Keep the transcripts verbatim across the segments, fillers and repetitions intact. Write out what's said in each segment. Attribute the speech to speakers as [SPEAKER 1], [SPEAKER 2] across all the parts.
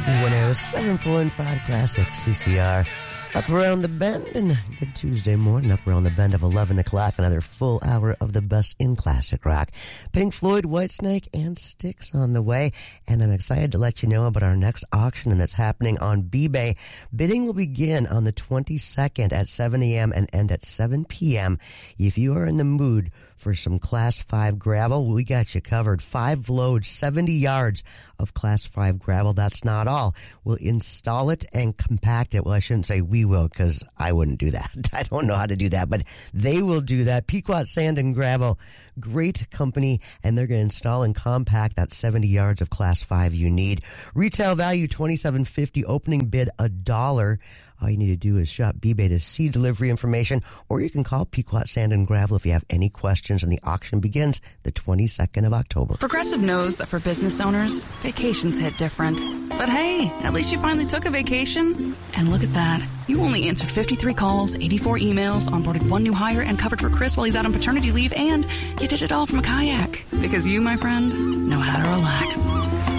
[SPEAKER 1] one oh seven point five Classic C C R. Up around the bend, and good Tuesday morning, up around the bend of eleven o'clock, another full hour of the best in classic rock. Pink Floyd, Whitesnake, and Styx on the way, and I'm excited to let you know about our next auction, and that's happening on B-Bay. Bidding will begin on the twenty-second at seven a.m. and end at seven p.m. If you are in the mood for some Class five gravel, we got you covered. Five loads, seventy yards of Class five gravel. That's not all. We'll install it and compact it. Well, I shouldn't say we will, because I wouldn't do that. I don't know how to do that, but they will do that. Pequot Sand and Gravel, great company, and they're going to install and compact that seventy yards of Class five you need. Retail value twenty-seven fifty, opening bid a dollar. All you need to do is shop B-Bay to see delivery information, or you can call Pequot Sand and Gravel if you have any questions, and the auction begins the twenty-second of October.
[SPEAKER 2] Progressive knows that for business owners, vacations hit different. But hey, at least you finally took a vacation. And look at that. You only answered fifty-three calls, eighty-four emails, onboarded one new hire, and covered for Chris while he's out on paternity leave, and you did it all from a kayak. Because you, my friend, know how to relax.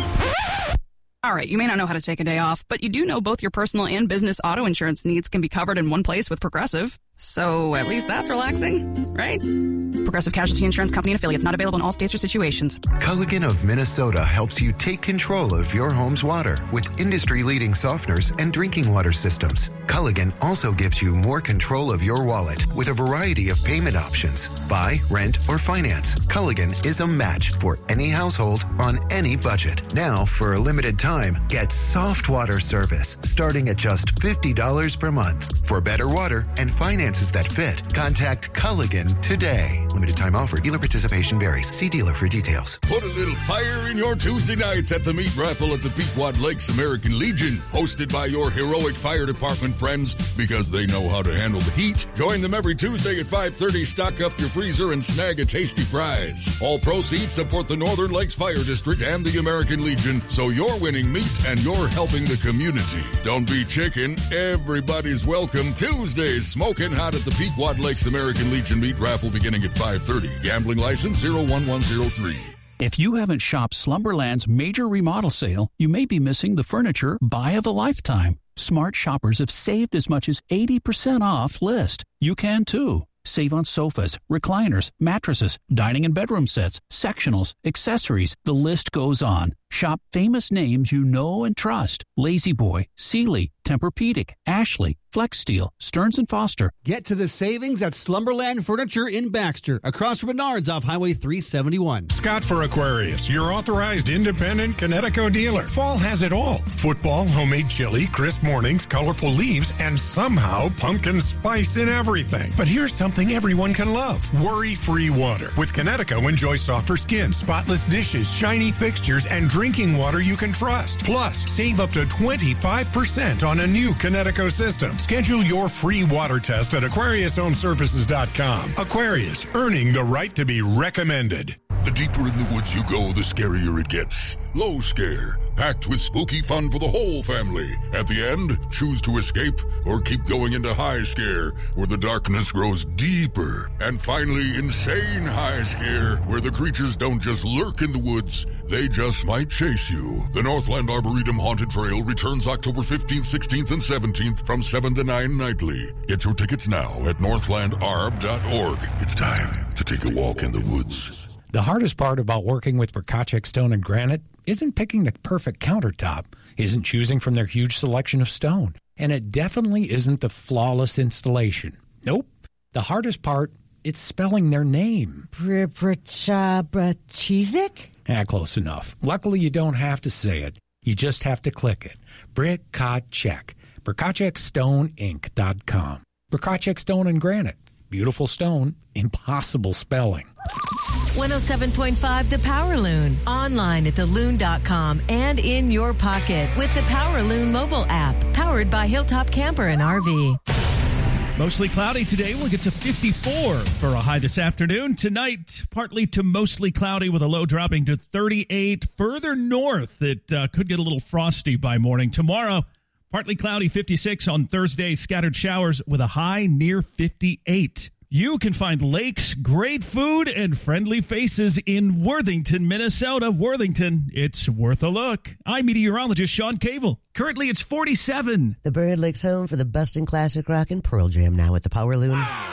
[SPEAKER 2] All right, you may not know how to take a day off, but you do know both your personal and business auto insurance needs can be covered in one place with Progressive. So at least that's relaxing, right? Progressive Casualty Insurance Company and affiliates, not available in all states or situations.
[SPEAKER 3] Culligan of Minnesota helps you take control of your home's water with industry-leading softeners and drinking water systems. Culligan also gives you more control of your wallet with a variety of payment options. Buy, rent, or finance. Culligan is a match for any household on any budget. Now, for a limited time, get soft water service starting at just fifty dollars per month. For better water and finances that fit, contact Culligan today. Limited time offer. Dealer participation varies. See dealer for details.
[SPEAKER 4] Put a little fire in your Tuesday nights at the meat raffle at the Pequot Lakes American Legion, hosted by your heroic fire department friends, because they know how to handle the heat. Join them every Tuesday at five thirty. Stock up your freezer and snag a tasty prize. All proceeds support the Northern Lakes Fire District and the American Legion, so you're winning meat and you're helping the community. Don't be chicken. Everybody's welcome. Tuesdays smoking hot at the Pequot Lakes American Legion meat raffle beginning at five thirty. Gambling license zero one one zero three.
[SPEAKER 5] If you haven't shopped Slumberland's major remodel sale, you may be missing the furniture buy of a lifetime. Smart shoppers have saved as much as eighty percent off list. You can too. Save on sofas, recliners, mattresses, dining and bedroom sets, sectionals, accessories. The list goes on. Shop famous names you know and trust. La-Z-Boy, Sealy, Tempur-Pedic, Ashley, Flex Steel, Stearns and Foster.
[SPEAKER 6] Get to the savings at Slumberland Furniture in Baxter, across from Menards off Highway three seventy-one.
[SPEAKER 7] Scott for Aquarius, your authorized independent Connecticut dealer. Fall has it all. Football, homemade chili, crisp mornings, colorful leaves, and somehow pumpkin spice in everything. But here's something everyone can love. Worry-free water. With Connecticut, enjoy softer skin, spotless dishes, shiny fixtures, and drinking water you can trust. Plus, save up to twenty-five percent on a new Connecticut system. Schedule your free water test at Aquarius Home Services dot com. Aquarius, earning the right to be recommended.
[SPEAKER 4] The deeper in the woods you go, the scarier it gets. Low Scare, packed with spooky fun for the whole family. At the end, choose to escape or keep going into High Scare, where the darkness grows deeper. And finally, Insane High Scare, where the creatures don't just lurk in the woods, they just might chase you. The Northland Arboretum Haunted Trail returns October fifteenth, sixteenth, and seventeenth from seven to nine nightly. Get your tickets now at northland arb dot org. It's time to take a walk in the woods.
[SPEAKER 8] The hardest part about working with Bracacek Stone and Granite isn't picking the perfect countertop, isn't choosing from their huge selection of stone, and it definitely isn't the flawless installation. Nope. The hardest part, it's spelling their name.
[SPEAKER 9] Bracacek?
[SPEAKER 8] Ah, close enough. Luckily, you don't have to say it. You just have to click it. Bracacek. Bracacek Stone Inc dot com. Bracacek Stone and Granite. Beautiful stone, impossible spelling.
[SPEAKER 10] one oh seven point five The Power Loon. Online at the loon dot com and in your pocket with the Power Loon mobile app. Powered by Hilltop Camper and R V.
[SPEAKER 11] Mostly cloudy today. We'll get to fifty-four for a high this afternoon. Tonight, partly to mostly cloudy with a low dropping to thirty-eight. Further north, it uh, could get a little frosty by morning. Tomorrow, partly cloudy, fifty-six. On Thursday, scattered showers with a high near fifty-eight. You can find lakes, great food, and friendly faces in Worthington, Minnesota. Worthington, it's worth a look. I'm meteorologist Sean Cable. Currently, it's forty-seven.
[SPEAKER 1] The Bird Lake's home for the best in classic rock and Pearl Jam now at the Power Loon.